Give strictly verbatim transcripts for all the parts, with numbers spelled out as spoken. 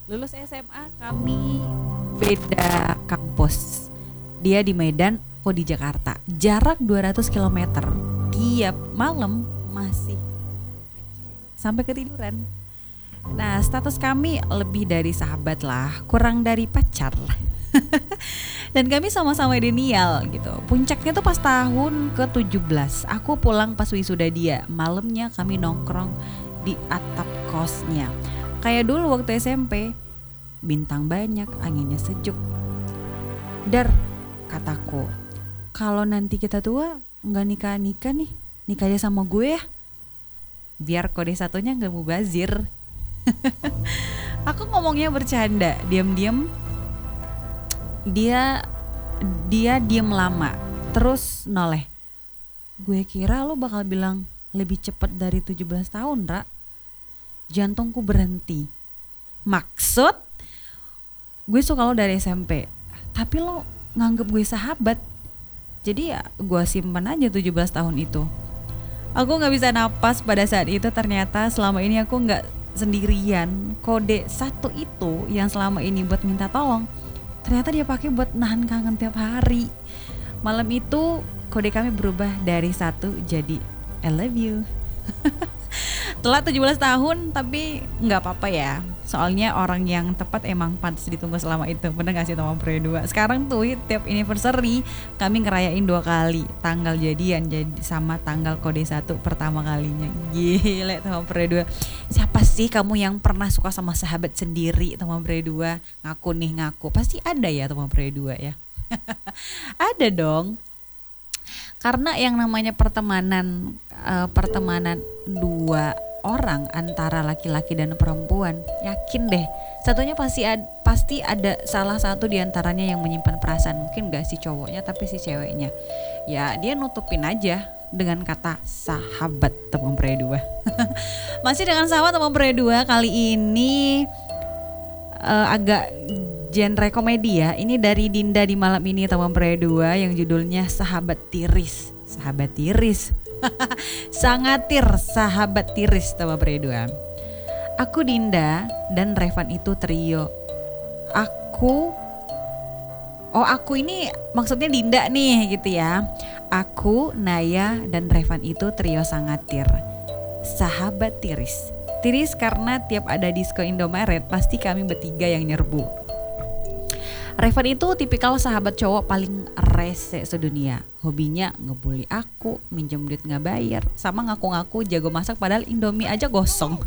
Lulus S M A kami beda kampus. Dia di Medan, aku di Jakarta. Jarak dua ratus kilometer. Tiap malam masih sampai ketiduran. Nah, status kami lebih dari sahabat lah, kurang dari pacar. Dan kami sama-sama denial gitu. Puncaknya tuh pas tahun ke tujuh belas. Aku pulang pas wisuda dia. Malamnya kami nongkrong di atap kosnya. Kayak dulu waktu S M P. Bintang banyak, anginnya sejuk. Dar, kataku, kalau nanti kita tua nggak nikah-nikah nih, nikah aja sama gue ya. Biar kode satunya nggak mubazir. Aku ngomongnya bercanda, diam-diam dia dia diam lama, terus noleh. Gue kira lo bakal bilang lebih cepet dari tujuh belas tahun, Ra. Jantungku berhenti. Maksud? Gue suka lo dari S M P, tapi lo nganggep gue sahabat. Jadi ya gue simpen aja tujuh belas tahun itu. Aku gak bisa napas pada saat itu. Ternyata selama ini aku gak sendirian. Kode satu itu yang selama ini buat minta tolong, ternyata dia pakai buat nahan kangen tiap hari. Malam itu kode kami berubah dari satu jadi I love you. Telat tujuh belas tahun tapi gak apa-apa ya. Soalnya orang yang tepat emang pantas ditunggu selama itu. Bener gak sih teman Pre dua? Sekarang tuh tiap anniversary kami ngerayain dua kali. Tanggal jadian jadi sama tanggal kode satu pertama kalinya. Gile teman Pre dua. Siapa sih kamu yang pernah suka sama sahabat sendiri teman Pre dua? Ngaku nih ngaku. Pasti ada ya teman Pre dua ya. Ada dong. Karena yang namanya pertemanan uh, pertemanan dua orang antara laki-laki dan perempuan, yakin deh satunya pasti ad, pasti ada salah satu diantaranya yang menyimpan perasaan. Mungkin gak si cowoknya tapi si ceweknya. Ya dia nutupin aja dengan kata sahabat teman Pre dua. Masih dengan sahabat teman Pre dua kali ini uh, agak genre komedi ya. Ini dari Dinda di malam ini teman Pre dua yang judulnya Sahabat Tiris. Sahabat Tiris. Sangatir sahabat tiris teman Pre dua. Aku Dinda dan Revan itu trio. Aku Oh aku ini maksudnya Dinda nih gitu ya. Aku, Naya dan Revan itu trio Sangatir. Sahabat tiris. Tiris karena tiap ada disco Indomaret pasti kami bertiga yang nyerbu. Revan itu tipikal sahabat cowok paling rese sedunia. Hobinya ngebully aku, minjem duit gak bayar, sama ngaku-ngaku jago masak padahal Indomie aja gosong.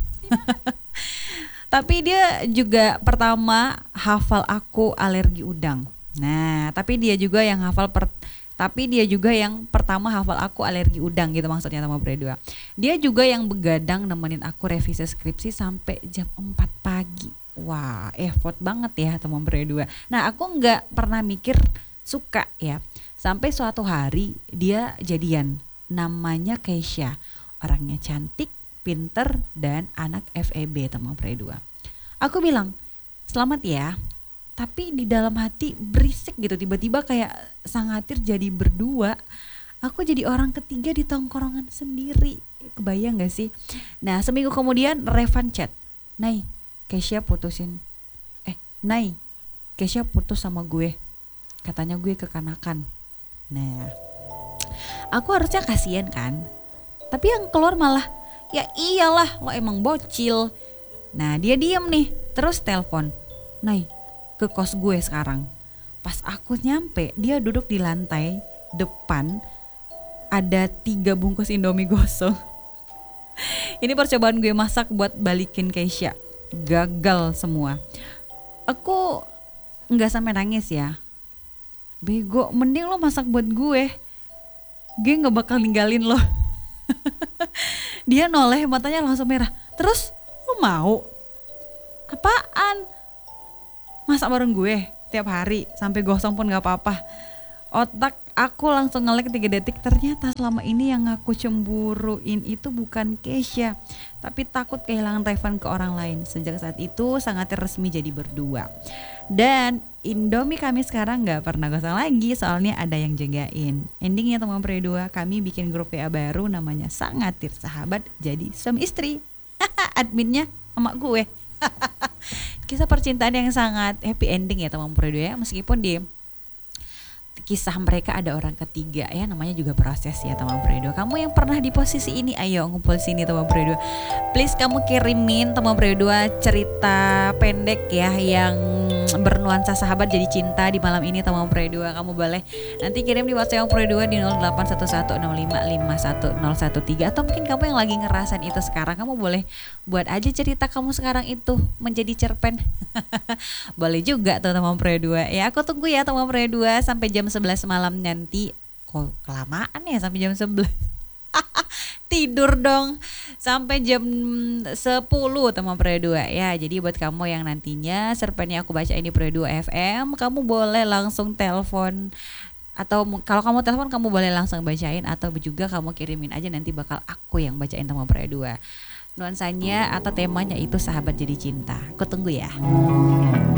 Tapi dia juga pertama hafal aku alergi udang. Nah, tapi dia juga yang hafal per, tapi dia juga yang pertama hafal aku alergi udang gitu maksudnya sama Pre dua. Dia juga yang begadang nemenin aku revisi skripsi sampai jam empat pagi. Wah, effort banget ya teman Pre dua. Nah, aku nggak pernah mikir suka ya. Sampai suatu hari dia jadian. Namanya Keisha. Orangnya cantik, pinter, dan anak F E B teman Pre dua. Aku bilang, selamat ya. Tapi di dalam hati berisik gitu. Tiba-tiba kayak Sangatir jadi berdua. Aku jadi orang ketiga di tongkrongan sendiri. Kebayang gak sih? Nah, seminggu kemudian Revan chat. Nay, Keisha putusin Eh Nay Keisha putus sama gue. Katanya gue kekanakan. Nah aku harusnya kasihan kan. Tapi yang keluar malah ya iyalah lo emang bocil. Nah dia diem nih. Terus telepon, Nay ke kos gue sekarang. Pas aku nyampe dia duduk di lantai depan. Ada tiga bungkus Indomie gosong. Ini percobaan gue masak buat balikin Keisha. Gagal semua. Aku gak sampai nangis ya. Bego, mending lo masak buat gue. Gue gak bakal ninggalin lo. Dia noleh, matanya langsung merah. Terus lo mau? Apaan? Masak bareng gue tiap hari sampai gosong pun gak apa-apa. Otak aku langsung ngelek tiga detik. Ternyata selama ini yang aku cemburuin itu bukan Keisha, tapi takut kehilangan Revan ke orang lain. Sejak saat itu Sangatir resmi jadi berdua. Dan Indomie kami sekarang gak pernah gosong lagi, soalnya ada yang jagain. Endingnya teman Pre dua, kami bikin grup W A baru namanya Sangatir Sahabat jadi suami istri. Adminnya emak gue. kisah percintaan yang sangat happy ending ya teman Fredo ya, meskipun di kisah mereka ada orang ketiga ya, namanya juga proses ya teman Fredo. Kamu yang pernah di posisi ini, ayo ngumpul sini teman Fredo. Please kamu kirimin teman Fredo cerita pendek ya yang bernuansa sahabat jadi cinta di malam ini teman Fredo. Kamu boleh nanti kirim di WhatsApp Fredo di nol delapan satu satu enam lima lima satu nol satu tiga, atau mungkin kamu yang lagi ngerasain itu sekarang, kamu boleh buat aja cerita kamu sekarang itu menjadi cerpen. Boleh juga tuh teman Fredo ya. Aku tunggu ya teman Fredo sampai jam sebelas malam nanti. Kok kelamaan ya sampai jam sebelas? Tidur dong sampai jam sepuluh teman Fredo ya. Jadi buat kamu yang nantinya cerpennya aku bacain di Fredo F M, kamu boleh langsung telepon, atau kalau kamu telepon kamu boleh langsung bacain, atau juga kamu kirimin aja, nanti bakal aku yang bacain teman Fredo. Nuansanya atau temanya itu sahabat jadi cinta. Aku tunggu ya.